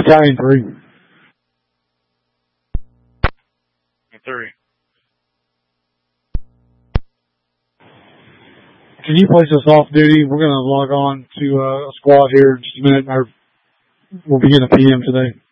Battalion 3. 3. Can you place us off duty? We're going to log on to a squad here in just a minute. We'll begin a PM today.